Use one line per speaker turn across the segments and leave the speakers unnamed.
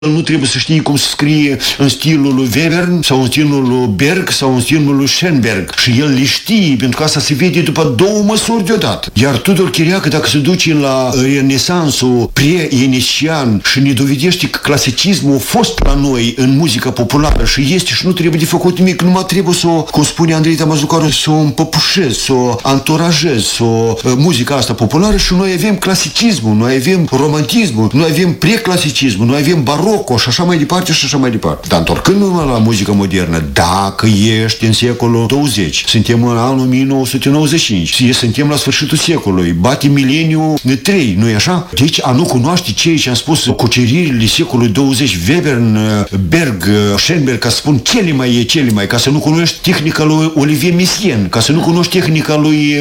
Nu trebuie să știi cum să scrie în stilul lui Webern sau în stilul lui Berg sau în stilul lui Schoenberg. Și el le știe, pentru că asta se vede după două măsuri deodată. Iar Tudor Chiriacă, dacă se duce la renesansul pre-enesian și ne dovedește că clasicismul a fost la noi în muzica populară și este și nu trebuie de făcut nimic, numai trebuie să o, cum spune Andrei Tămăzucaru, să o împăpușez, să o anturajez, să o muzica asta populară și noi avem clasicismul, noi avem romantismul, noi avem preclasicismul, noi avem barocul și așa mai departe și așa mai departe. Dar întorcându-mă la muzica modernă, dacă ești în secolul 20, suntem în anul 1995, suntem la sfârșitul secolului, bate mileniul 3, nu-i așa? Deci a nu cunoaște ceea ce am spus, cuceririle secolului 20, Webern, Berg, Schoenberg, ca să spun cele mai, ca să nu cunoști tehnica lui Olivier Messiaen, ca să nu cunoști tehnica lui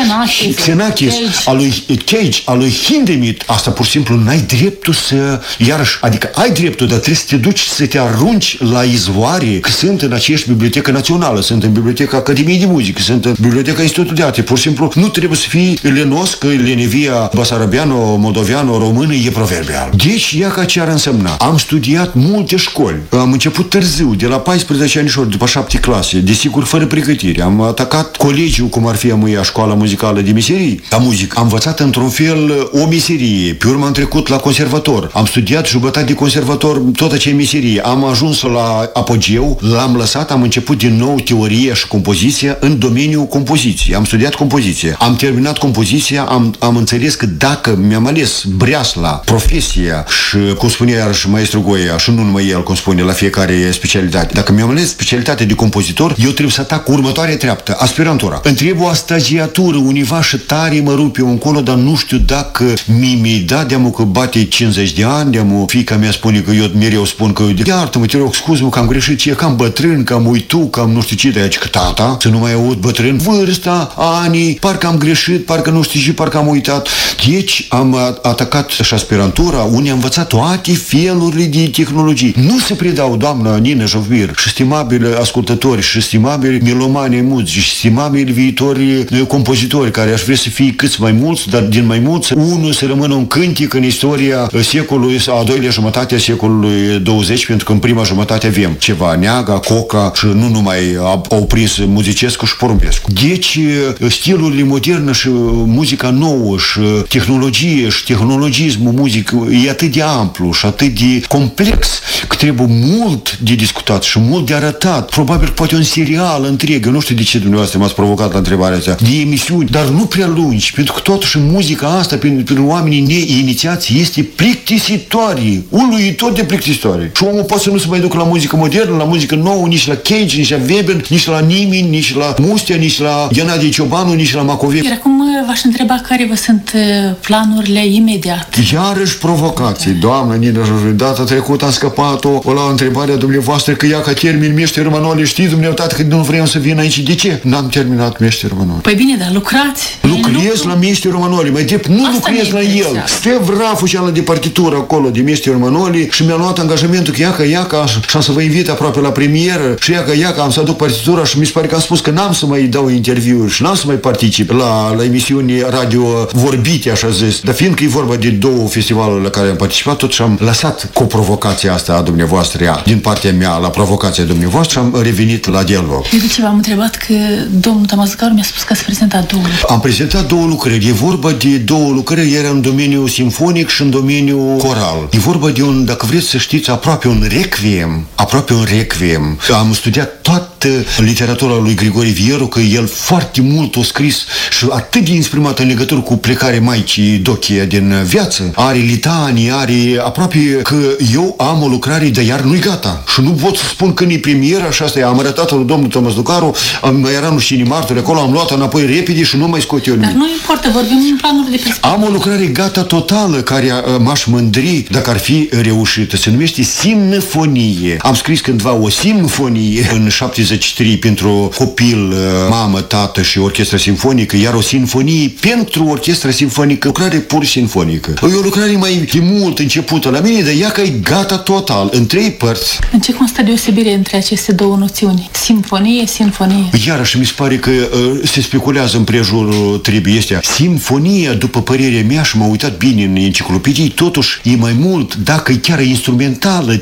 Xenakis, a lui Cage, a lui Hindemith, asta pur și simplu n-ai dreptul să, iarăși, adică ai dreptul, dar trebuie să te duci să te arunci la izvoare, că sunt în aceeași bibliotecă națională, sunt în biblioteca Academiei de Muzică, sunt în biblioteca Institutului de Arte. Pur și simplu nu trebuie să fii lenos, că lenevia basarabeană, moldoveană, română e proverbial. Deci, ia ca ce ar însemna. Am studiat multe școli. Am început târziu, de la 14 anișori, după 7 clase, desigur fără pregătire. Am atacat colegiul, cum ar fi amuia școala muzicală de meserii, la muzică. Am învățat într-un fel o meserie, pe urmă am trecut la conservator. Am studiat jumătate de conservator tot acea meserie. Am ajuns la apogeu, l-am lăsat, am început din nou teoria și compoziția în domeniul compoziției. Am studiat compoziție. Am terminat compoziția, am înțeles că dacă mi-am ales breasla, profesia și, cum spunea iarăși maestru Goia, și nu numai el, cum spune, la fiecare specialitate, dacă mi-am ales specialitatea de compozitor, eu trebuie să atac următoarea treaptă, aspirantura. Îmi trebuie o stagiatură univa și tare mă rupe încolo, dar nu știu dacă mi-i dat de-amul că bate 50 de ani, de-amul fiica mea spune că eu mereu spun că iartă-mă, te rog, scuz-mă că am greșit, ce cam bătrân, că am uitat, că am nu știu ce, de aici că tata, să nu mai aud bătrân, vârsta, anii, parcă am greșit, parcă nu știu și parcă am uitat. Deci am atacat și aspirantura, unde am învățat toate felurile de tehnologii. Nu se predau, doamna Nina Jovir, și stimabili ascultători, și stimabili melomani muzici, și stimabili viitori compozitori, care aș vrea să fie câți mai mulți, dar din mai mulți, unul să rămână un cântic în istoria secolului, a doilea jumătate a secolului 20, pentru că în prima jumătate avem ceva Neaga, Coca și nu numai au prins muzicescu și porumbescu. Deci, stilurile moderne și muzica nouă și tehnologie și tehnologismul muzic e atât de amplu și atât de complex că trebuie mult de discutat și mult de arătat. Probabil poate un serial întreg, eu nu știu de ce dumneavoastră m-ați provocat la întrebarea asta, de emisiuni, dar nu prea lungi, pentru că totuși muzica asta pentru oamenii neinițiați este plictisitoare, uluitor de plictisitoare. Și omul poate să nu se mai ducă la muzică modernă, la muzică nouă, nici la Cage, nici la Webern, nici la Nimin, nici la Mustea, nici la Ghenadie Ciobanu, nici la Macovei.
Iar acum v-aș întreba care vă sunt planurile imediat.
Iarăși provocații. Doamna Nina Jojoi, data trecută am scăpat-o la întrebarea dumneavoastră că ea ca termin Meșter Manole, știți dumneavoastră că nu vrem să vin aici. De ce? N-am terminat Meșter Manole.
Păi bine, dar lucrați.
Lucrez la Meșter Manole, mai drept nu
asta
lucrez la el. Stă vraful și ala de partitură acolo de Meșter Manole și mi-a luat angajamentul că iaca și am să vă invit aproape la premieră și iaca am să aduc partitura și mi se pare că am spus că n-am să mai dau interviuri și n-am să mai particip la emisiuni radio vorbite, așa zis. Dar fiindcă e vorba de două festivaluri la care am participat, totuși am lăsat cu provocația asta a dumneavoastră, din partea mea, la provocația dumneavoastră, am revenit la dialog.
Eu de ce v-am întrebat că domnul Tămăzucaru mi-a spus că ați prezentat două lucrări.
Am prezentat două lucrări. E vorba de două lucrări, era în domeniul simfonic și în domeniul coral. E vorba de un, dacă vreți să știți, aproape un requiem. Am studiat toată literatura lui Grigore Vieru, că el foarte mult a scris și atât de inprimat în legătură cu plecarea Maicii Dochia din viață. Are litanii, are aproape că eu am o lucrare, dar iar nu-i gata. Și nu pot să spun că e premiera și asta am arătat-o lui domnul Tămăzucaru, mai era nu știu cine martori acolo, am luat-o înapoi repede și nu mai scot eu nimic.
Dar nu importă, vorbim în planuri de perspectivă.
Am o lucrare gata totală care m-aș mândri dacă ar fi reușită. Se numește Simfonie. Am scris cândva o simfonie în 70 53 pentru copil, mamă, tată și orchestră simfonică, iar o sinfonie pentru orchestră simfonică, lucrare pur sinfonică. E o lucrare mai mult începută la mine, dar ea că e gata total, în 3 părți.
În ce constă deosebirea între aceste două noțiuni? Simfonie, sinfonie.
Iarăși mi se pare că se speculează în prejurul trebii astea. Simfonia, după părerea mea, și m-am uitat bine în enciclopedii, totuși e mai mult, dacă e chiar instrumentală,